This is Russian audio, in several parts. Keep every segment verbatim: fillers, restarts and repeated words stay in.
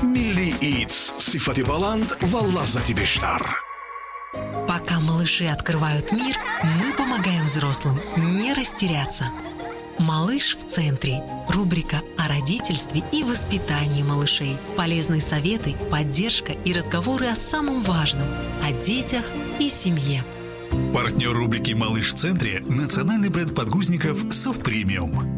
Milli Eats Sifati Baland Валлазати Бештар. Пока малыши открывают мир, мы помогаем взрослым не растеряться. «Малыш в центре» – рубрика о родительстве и воспитании малышей. Полезные советы, поддержка и разговоры о самом важном – о детях и семье. Партнер рубрики «Малыш в центре» – национальный бренд подгузников «Soft Premium».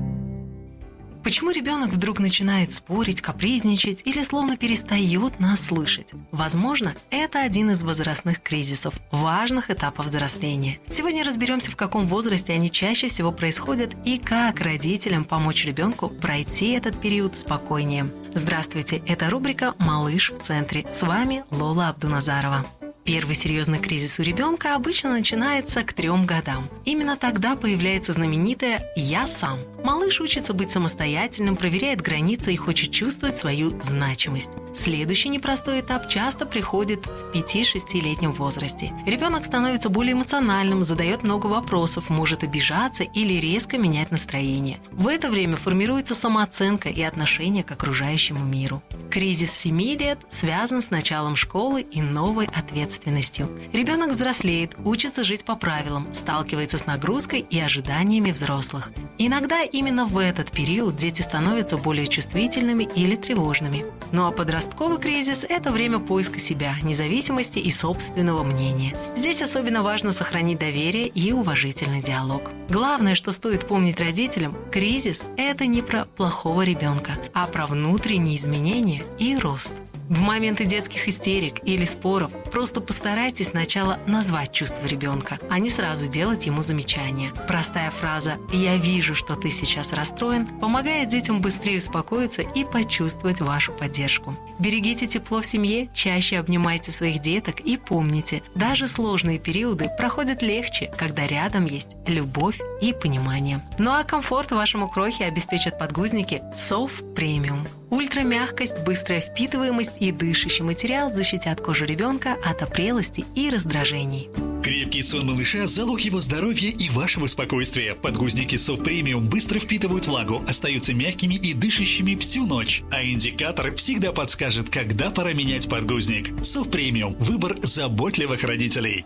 Почему ребенок вдруг начинает спорить, капризничать или словно перестает нас слышать? Возможно, это один из возрастных кризисов, важных этапов взросления. Сегодня разберемся, в каком возрасте они чаще всего происходят и как родителям помочь ребенку пройти этот период спокойнее. Здравствуйте, это рубрика «Малыш в центре». С вами Лола Абдуназарова. Первый серьезный кризис у ребенка обычно начинается к трем годам. Именно тогда появляется знаменитое «я сам». Малыш учится быть самостоятельным, проверяет границы и хочет чувствовать свою значимость. Следующий непростой этап часто приходит в пяти-шестилетнем возрасте. Ребенок становится более эмоциональным, задает много вопросов, может обижаться или резко менять настроение. В это время формируется самооценка и отношение к окружающему миру. Кризис семи лет связан с началом школы и новой ответственностью. Ребенок взрослеет, учится жить по правилам, сталкивается с нагрузкой и ожиданиями взрослых. Иногда именно в этот период дети становятся более чувствительными или тревожными. Ну а подростковый кризис – это время поиска себя, независимости и собственного мнения. Здесь особенно важно сохранить доверие и уважительный диалог. Главное, что стоит помнить родителям – кризис – это не про плохого ребенка, а про внутренние изменения и рост. В моменты детских истерик или споров просто постарайтесь сначала назвать чувства ребенка, а не сразу делать ему замечания. Простая фраза «я вижу, что ты сейчас расстроен» помогает детям быстрее успокоиться и почувствовать вашу поддержку. Берегите тепло в семье, чаще обнимайте своих деток и помните, даже сложные периоды проходят легче, когда рядом есть любовь и понимание. Ну а комфорт вашему крохе обеспечат подгузники Soft Premium. Ультрамягкость, быстрая впитываемость и дышащий материал защитят кожу ребенка от опрелости и раздражений. Крепкий сон малыша – залог его здоровья и вашего спокойствия. Подгузники Soft Premium быстро впитывают влагу, остаются мягкими и дышащими всю ночь. А индикатор всегда подскажет, когда пора менять подгузник. Soft Premium – выбор заботливых родителей.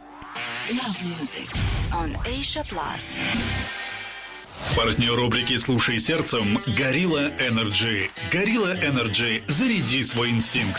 Love Music on Asia Plus. Партнер рубрики «Слушай сердцем» – Gorilla Energy. Gorilla Energy – заряди свой инстинкт.